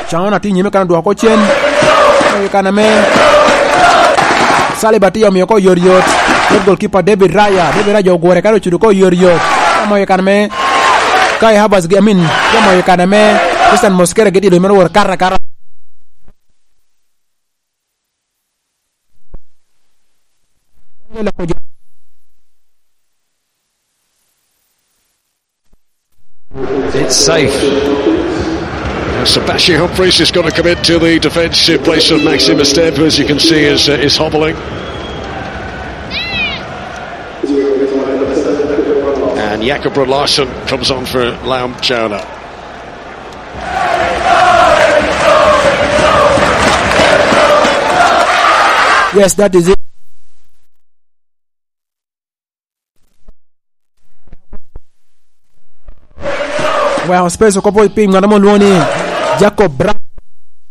Chaona ti nyime kan duoko chien. Kana me Saliba ti yomiyo ko yoryot. Goalkeeper David Raya ogore karo chudo ko yoryot. Kama kana me Kai Havertz gamin kama kana me Christian Mosquera gedi do mero karra. It's safe. Sebastian Humphries is going to come into the defence in place of Maxim Esteve, who, as you can see, is hobbling. And Jakob Larsson comes on for Laum Chowna. Yes, that is it. Well, space ko po ipim ngana mo luoni Jacob Brown